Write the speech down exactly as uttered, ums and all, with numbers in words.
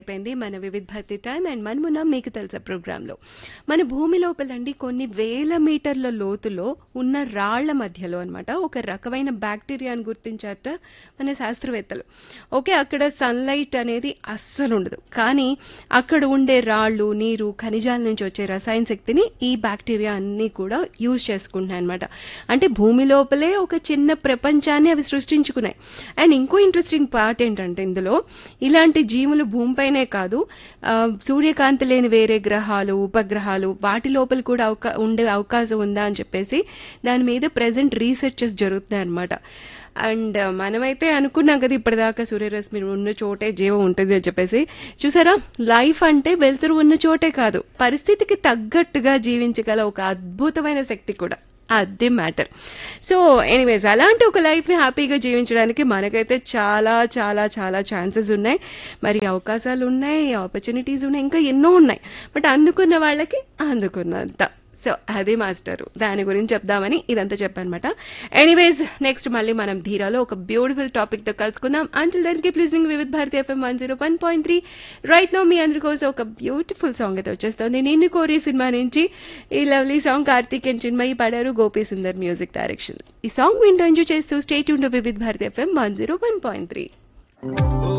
అయిపోయింది మన వివిధ భారతి టైం అండ్ మనమున్న మీకు తెలుసా ప్రోగ్రాంలో మన భూమి లోపలండి కొన్ని వేల మీటర్ల లోతులో ఉన్న రాళ్ల మధ్యలో అన్నమాట ఒక రకమైన బ్యాక్టీరియాను గుర్తించారట మన శాస్త్రవేత్తలు. ఓకే, అక్కడ సన్లైట్ అనేది అస్సలు ఉండదు, కానీ అక్కడ ఉండే రాళ్ళు, నీరు, ఖనిజాల నుంచి వచ్చే రసాయన శక్తిని ఈ బ్యాక్టీరియా అన్ని కూడా యూజ్ చేసుకుంటున్నాయి అనమాట. అంటే భూమి లోపలే ఒక చిన్న ప్రపంచాన్ని అవి సృష్టించుకున్నాయి. అండ్ ఇంకో ఇంట్రెస్టింగ్ పార్ట్ ఏంటంటే ఇందులో ఇలాంటి జీవులు భూమిపైనే కాదు, ఆ, సూర్యకాంతి లేని వేరే గ్రహాలు, ఉపగ్రహాలు వాటి లోపల కూడా అవకా ఉండే అవకాశం ఉందా అని చెప్పేసి దాని మీద ప్రెసెంట్ రీసెర్చెస్ జరుగుతున్నాయి అనమాట. అండ్ మనమైతే అనుకున్నాం కదా ఇప్పటిదాకా సూర్యరశ్మి ఉన్న చోటే జీవం ఉంటుంది అని చెప్పేసి. చూసారా, లైఫ్ అంటే వెలుతురు ఉన్న చోటే కాదు, పరిస్థితికి తగ్గట్టుగా జీవించగల ఒక అద్భుతమైన శక్తి కూడా. అది మ్యాటర్. సో ఎనీవేస్, అలాంటి ఒక లైఫ్ని హ్యాపీగా జీవించడానికి మనకైతే చాలా చాలా చాలా ఛాన్సెస్ ఉన్నాయి, మరి అవకాశాలు ఉన్నాయి, ఆపర్చునిటీస్ ఉన్నాయి, ఇంకా ఎన్నో ఉన్నాయి. బట్ అందుకున్న వాళ్ళకి అందుకున్నంత. సో అది మాస్టరు, దాని గురించి చెప్దామని ఇదంతా చెప్పానమాట. ఎనీవేస్, నెక్స్ట్ మళ్ళీ మనం ధీరాలో ఒక బ్యూటిఫుల్ టాపిక్ తో కలుసుకుందాం. Until then keep listening Vividh Bharati FM one zero one point three. Right now మీ అందరి కోసం ఒక బ్యూటిఫుల్ సాంగ్ అయితే వచ్చేస్తుంది. నిన్ను కోరి సినిమా నుంచి ఈ lovely song Karthik and Chinmayi పాడారు, గోపీ సుందర్ మ్యూజిక్ డైరెక్షన్. ఈ సాంగ్ వింటూ ఎంజాయ్ చేస్తూ stay tune to Vividh Bharati FM one zero one point three.